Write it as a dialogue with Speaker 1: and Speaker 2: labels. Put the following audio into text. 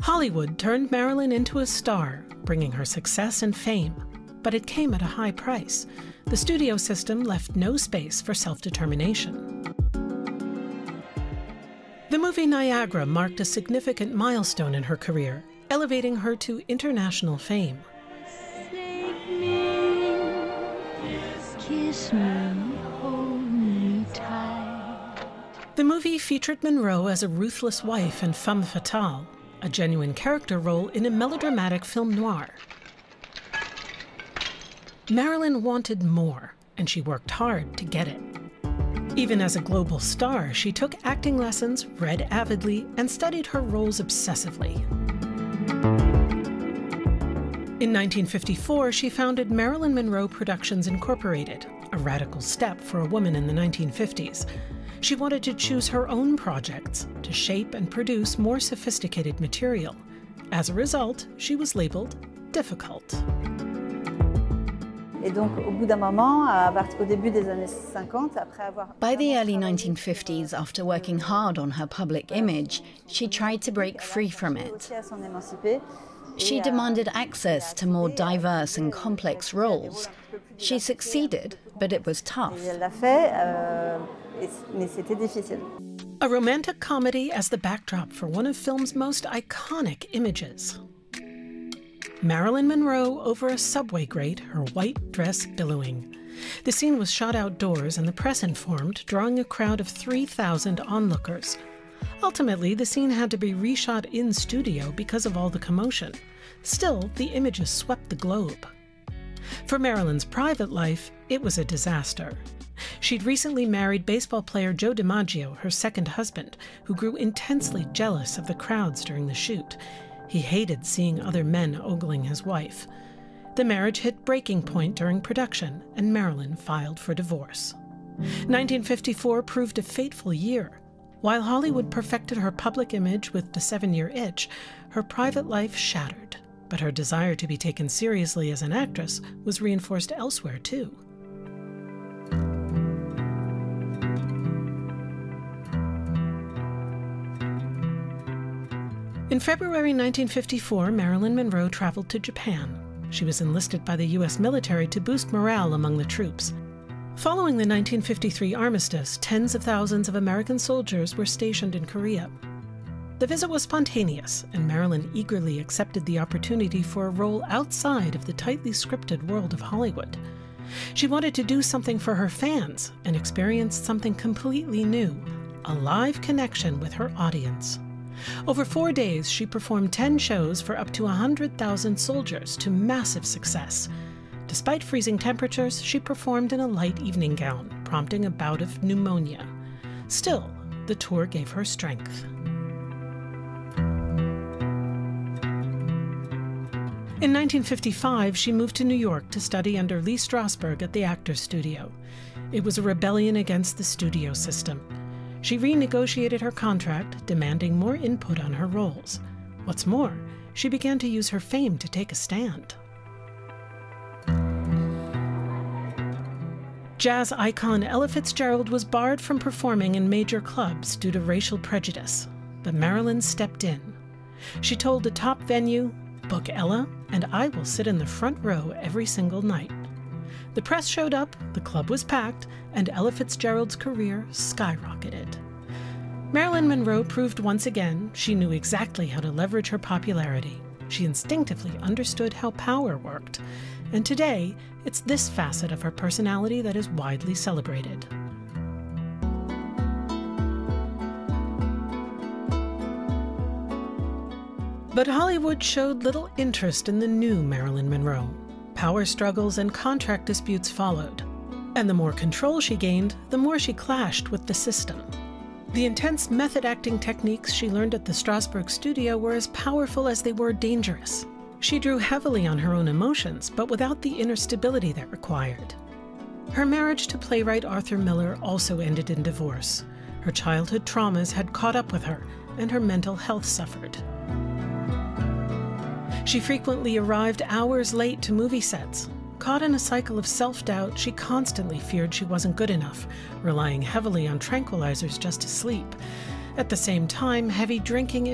Speaker 1: Hollywood turned Marilyn into a star, bringing her success and fame. But it came at a high price. The studio system left no space for self-determination. The movie Niagara marked a significant milestone in her career, elevating her to international fame.
Speaker 2: Kiss me, hold me tight.
Speaker 1: The movie featured Monroe as a ruthless wife and femme fatale, a genuine character role in a melodramatic film noir. Marilyn wanted more, and she worked hard to get it. Even as a global star, she took acting lessons, read avidly, and studied her roles obsessively. In 1954, she founded Marilyn Monroe Productions Incorporated, a radical step for a woman in the 1950s. She wanted to choose her own projects, to shape and produce more sophisticated material. As a result, she was labeled difficult.
Speaker 3: By the
Speaker 2: early 1950s, after working hard on her public image, she tried to break free from it. She demanded access to more diverse and complex roles. She succeeded, but it was tough.
Speaker 1: A romantic comedy as the backdrop for one of film's most iconic images. Marilyn Monroe over a subway grate, her white dress billowing. The scene was shot outdoors and the press informed, drawing a crowd of 3,000 onlookers. Ultimately, the scene had to be reshot in studio because of all the commotion. Still, the images swept the globe. For Marilyn's private life, it was a disaster. She'd recently married baseball player Joe DiMaggio, her second husband, who grew intensely jealous of the crowds during the shoot. He hated seeing other men ogling his wife. The marriage hit breaking point during production, and Marilyn filed for divorce. 1954 proved a fateful year. While Hollywood perfected her public image with The 7-Year Itch, her private life shattered. But her desire to be taken seriously as an actress was reinforced elsewhere, too. In February 1954, Marilyn Monroe traveled to Japan. She was enlisted by the U.S. military to boost morale among the troops. Following the 1953 armistice, tens of thousands of American soldiers were stationed in Korea. The visit was spontaneous, and Marilyn eagerly accepted the opportunity for a role outside of the tightly scripted world of Hollywood. She wanted to do something for her fans and experienced something completely new, a live connection with her audience. Over 4 days, she performed 10 shows for up to 100,000 soldiers to massive success. Despite freezing temperatures, she performed in a light evening gown, prompting a bout of pneumonia. Still, the tour gave her strength. In 1955, she moved to New York to study under Lee Strasberg at the Actors Studio. It was a rebellion against the studio system. She renegotiated her contract, demanding more input on her roles. What's more, she began to use her fame to take a stand. Jazz icon Ella Fitzgerald was barred from performing in major clubs due to racial prejudice, but Marilyn stepped in. She told the top venue, "Book Ella, and I will sit in the front row every single night." The press showed up, the club was packed, and Ella Fitzgerald's career skyrocketed. Marilyn Monroe proved once again she knew exactly how to leverage her popularity. She instinctively understood how power worked. And today, it's this facet of her personality that is widely celebrated. But Hollywood showed little interest in the new Marilyn Monroe. Power struggles and contract disputes followed. And the more control she gained, the more she clashed with the system. The intense method acting techniques she learned at the Strasberg studio were as powerful as they were dangerous. She drew heavily on her own emotions, but without the inner stability that required. Her marriage to playwright Arthur Miller also ended in divorce. Her childhood traumas had caught up with her, and her mental health suffered. She frequently arrived hours late to movie sets. Caught in a cycle of self-doubt, she constantly feared she wasn't good enough, relying heavily on tranquilizers just to sleep. At the same time, heavy drinking